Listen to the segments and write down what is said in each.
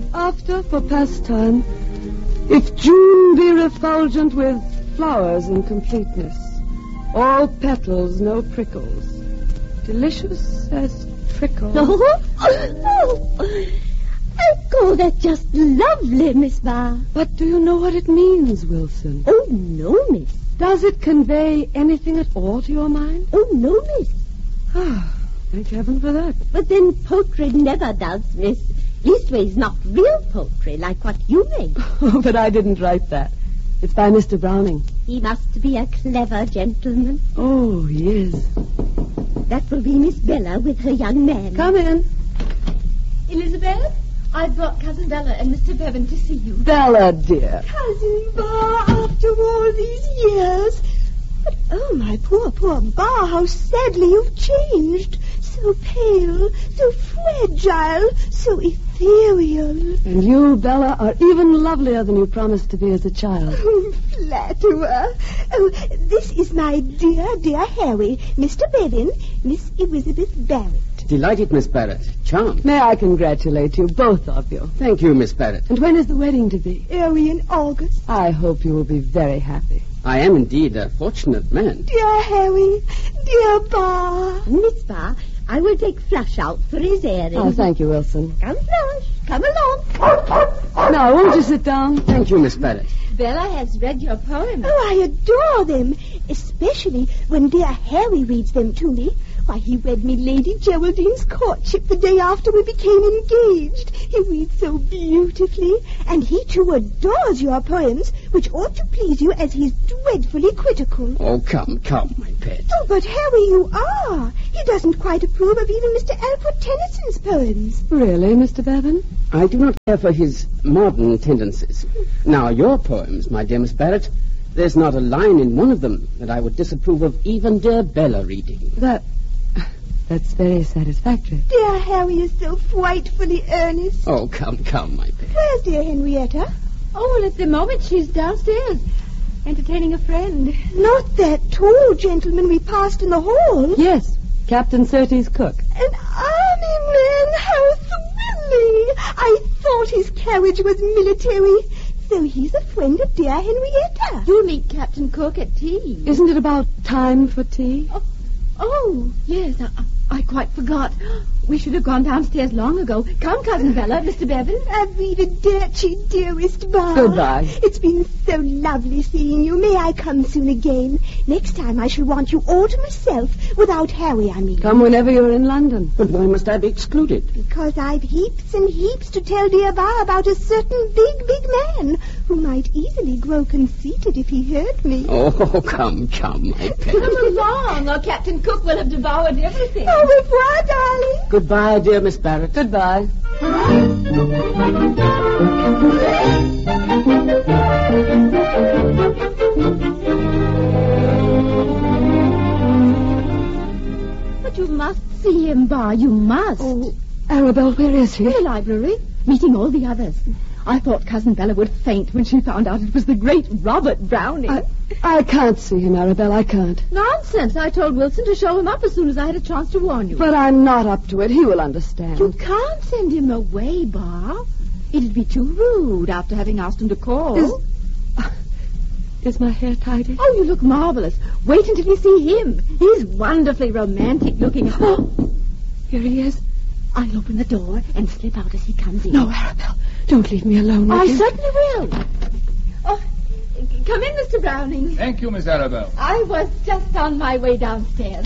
After, for pastime, if June be refulgent with flowers in completeness, all petals, no prickles, delicious as trickle. I call that just lovely, Miss Barr. But do you know what it means, Wilson? Oh, no, miss. Does it convey anything at all to your mind? Oh, no, miss. Ah, thank heaven for that. But then poetry never does, miss. Leastways, not real poetry like what you make. Oh, but I didn't write that. It's by Mr. Browning. He must be a clever gentleman. Oh, he is. That will be Miss Bella with her young man. Come in. Elizabeth, I've brought Cousin Bella and Mr. Bevan to see you. Bella, dear. Cousin Bar, after all these years. But, oh, my poor Bar, how sadly you've changed. So pale, so fragile, so ethereal. And you, Bella, are even lovelier than you promised to be as a child. Oh, flatterer. Oh, this is my dear Harry, Mr. Bevan, Miss Elizabeth Barrett. Delighted, Miss Barrett. Charmed. May I congratulate you, both of you. Thank you, Miss Barrett. And when is the wedding to be? Early in August. I hope you will be very happy. I am indeed a fortunate man. Dear Harry, dear Bar. Miss Barr, I will take Flush out for his airing. Oh, thank you, Wilson. Come, Flush. Come along. Now, won't you sit down? Thank you, Miss Barrett. Bella has read your poem. Oh, I adore them, especially when dear Harry reads them to me. Why, he read me Lady Geraldine's Courtship the day after we became engaged. He reads so beautifully, and he too adores your poems, which ought to please you as he's dreadfully critical. Oh, come, my pet. Oh, but Harry, you are. He doesn't quite approve of even Mr. Alfred Tennyson's poems. Really, Mr. Bevan? I do not care for his modern tendencies. Now, your poems, my dear Miss Barrett, there's not a line in one of them that I would disapprove of even dear Bella reading. That's very satisfactory. Dear Harry is so frightfully earnest. Oh, come, my pet. Where's dear Henrietta? Oh, well, at the moment she's downstairs, entertaining a friend. Not that tall gentleman we passed in the hall. Yes, Captain Surtees' cook. An army man, how thrilling! I thought his carriage was military. So he's a friend of dear Henrietta. You'll meet Captain Cook at tea. Isn't it about time for tea? Oh, yes, I quite forgot. We should have gone downstairs long ago. Come, Cousin Bella, Mr. Bevan. Arrivederci, dearest Bar. Goodbye. It's been so lovely seeing you. May I come soon again? Next time I shall want you all to myself, without Harry, I mean. Come whenever you're in London. But why must I be excluded? Because I've heaps and heaps to tell dear Bar about a certain big man who might easily grow conceited if he heard me. Oh, come, my pet. Come along, or Captain Cook will have devoured everything. Au revoir, darling. Goodbye, dear Miss Barrett. Goodbye. But you must see him, Bar. You must. Oh, Arabelle, where is he? In the library, meeting all the others. I thought Cousin Bella would faint when she found out it was the great Robert Browning. I can't see him, Arabelle. I can't. Nonsense. I told Wilson to show him up as soon as I had a chance to warn you. But I'm not up to it. He will understand. You can't send him away, Bar. It'd be too rude after having asked him to call. Is my hair tidy? Oh, you look marvelous. Wait until you see him. He's wonderfully romantic looking. Oh, here he is. I'll open the door and slip out as he comes in. No, Arabelle. Don't leave me alone with I you. certainly will. Oh, come in, Mr. Browning. Thank you, Miss Arabelle. I was just on my way downstairs.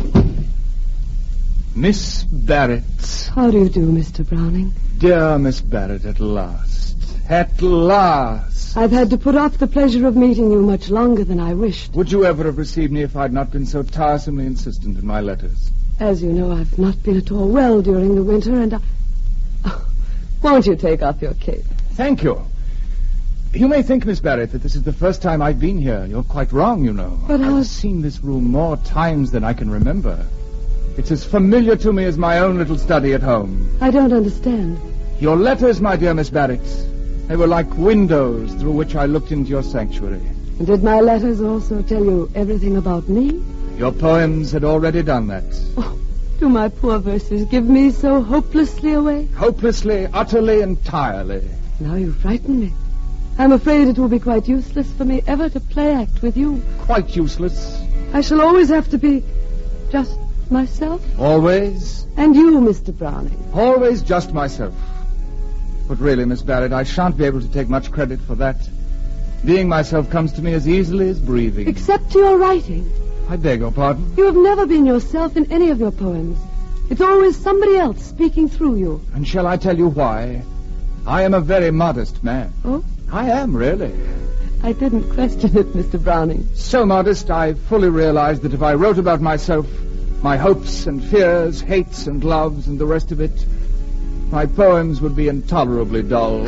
Miss Barrett. How do you do, Mr. Browning? Dear Miss Barrett, at last. At last. I've had to put off the pleasure of meeting you much longer than I wished. Would you ever have received me if I'd not been so tiresomely insistent in my letters? As you know, I've not been at all well during the winter, and won't you take off your cape? Thank you. You may think, Miss Barrett, that this is the first time I've been here. You're quite wrong, you know. But I've seen this room more times than I can remember. It's as familiar to me as my own little study at home. I don't understand. Your letters, my dear Miss Barrett, they were like windows through which I looked into your sanctuary. And did my letters also tell you everything about me? Your poems had already done that. Oh, Do my poor verses give me so hopelessly away? Hopelessly, utterly, entirely. Now you frighten me. I'm afraid it will be quite useless for me ever to play act with you. Quite useless. I shall always have to be just myself. Always? And you, Mr. Browning. Always just myself. But really, Miss Barrett, I shan't be able to take much credit for that. Being myself comes to me as easily as breathing. Except to your writing. I beg your pardon? You have never been yourself in any of your poems. It's always somebody else speaking through you. And shall I tell you why? I am a very modest man. Oh? I am, really. I didn't question it, Mr. Browning. So modest, I fully realized that if I wrote about myself, my hopes and fears, hates and loves and the rest of it, my poems would be intolerably dull.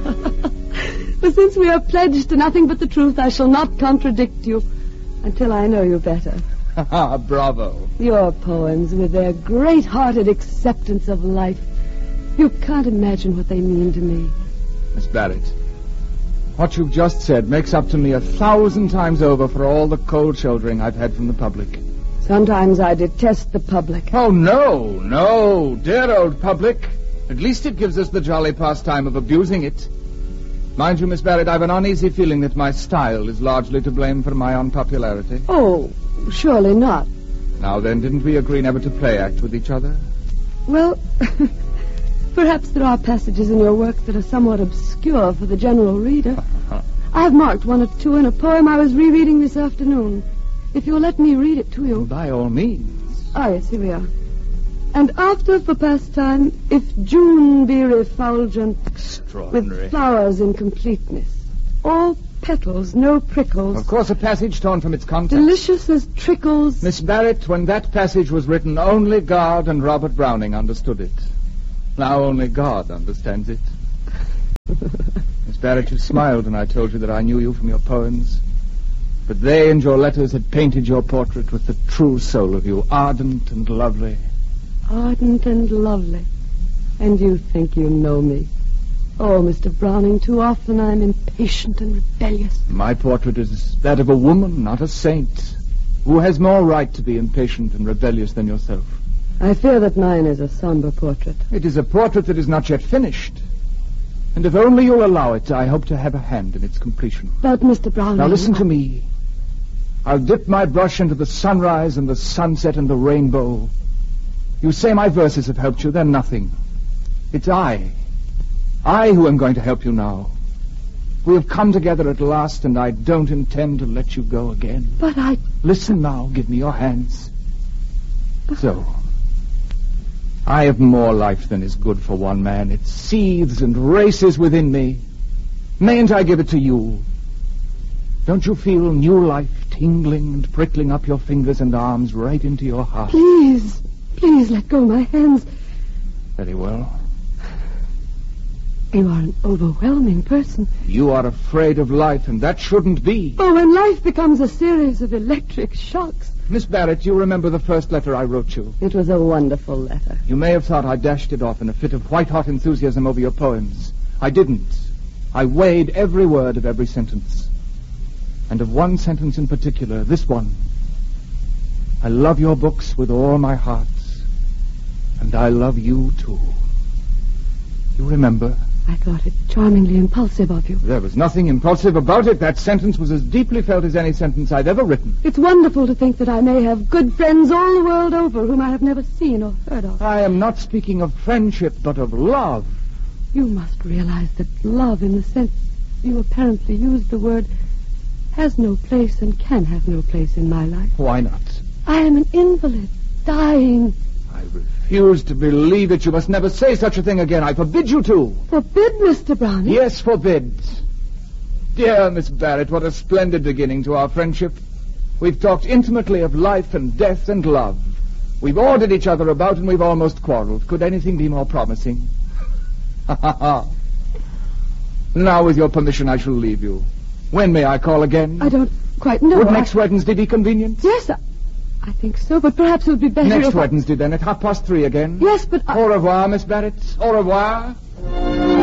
But since we are pledged to nothing but the truth, I shall not contradict you until I know you better. Bravo. Your poems, with their great-hearted acceptance of life, you can't imagine what they mean to me. Miss Barrett, what you've just said makes up to me 1,000 times over for all the cold shouldering I've had from the public. Sometimes I detest the public. Oh, no, dear old public. At least it gives us the jolly pastime of abusing it. Mind you, Miss Barrett, I've an uneasy feeling that my style is largely to blame for my unpopularity. Oh, surely not. Now then, didn't we agree never to play act with each other? Well, perhaps there are passages in your work that are somewhat obscure for the general reader. I've marked one or two in a poem I was rereading this afternoon. If you'll let me read it to you. By all means. Ah, yes, here we are. And after, for pastime, if June be refulgent Extraordinary. with flowers in completeness, all petals, no prickles, Of course, a passage torn from its context. delicious as trickles. Miss Barrett, when that passage was written, only God and Robert Browning understood it. Now only God understands it. Miss Barrett, you smiled when I told you that I knew you from your poems. But they and your letters had painted your portrait with the true soul of you, ardent and lovely. Ardent and lovely. And you think you know me. Oh, Mr. Browning, too often I'm impatient and rebellious. My portrait is that of a woman, not a saint. Who has more right to be impatient and rebellious than yourself? I fear that mine is a somber portrait. It is a portrait that is not yet finished. And if only you'll allow it, I hope to have a hand in its completion. But, Mr. Browning... Now listen to me. I'll dip my brush into the sunrise and the sunset and the rainbow. You say my verses have helped you, they're nothing. It's I who am going to help you now. We have come together at last, and I don't intend to let you go again. But I... Listen now, give me your hands. So, I have more life than is good for one man. It seethes and races within me. Mayn't I give it to you? Don't you feel new life tingling and prickling up your fingers and arms right into your heart? Please let go my hands. Very well. You are an overwhelming person. You are afraid of life, and that shouldn't be. Oh, when life becomes a series of electric shocks. Miss Barrett, you remember the first letter I wrote you? It was a wonderful letter. You may have thought I dashed it off in a fit of white-hot enthusiasm over your poems. I didn't. I weighed every word of every sentence. And of one sentence in particular, this one. I love your books with all my heart. And I love you, too. You remember? I thought it charmingly impulsive of you. There was nothing impulsive about it. That sentence was as deeply felt as any sentence I'd ever written. It's wonderful to think that I may have good friends all the world over whom I have never seen or heard of. I am not speaking of friendship, but of love. You must realize that love, in the sense you apparently used the word, has no place and can have no place in my life. Why not? I am an invalid, dying. I refuse to believe it. You must never say such a thing again. I forbid you to. Forbid, Mr. Browning? Yes, forbid. Dear Miss Barrett, what a splendid beginning to our friendship. We've talked intimately of life and death and love. We've ordered each other about and we've almost quarreled. Could anything be more promising? Ha ha ha. Now, with your permission, I shall leave you. When may I call again? I don't quite know. Would next Wednesday be convenient? Yes, I think so, but perhaps it would be better Next if Wednesday, then, at 3:30 again? Yes, but Au revoir, Miss Barrett. Au revoir.